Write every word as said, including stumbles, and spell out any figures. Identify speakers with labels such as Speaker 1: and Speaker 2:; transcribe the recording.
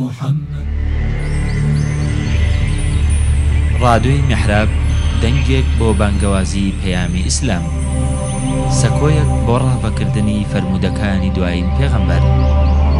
Speaker 1: ڕادیۆی میحراب دەنگێک بۆ بانگەوازی پەیامی ئیسلام، سەکۆیەک بۆ ڕابەکردنی فەرموودەکانی دوایین پێغەمبەر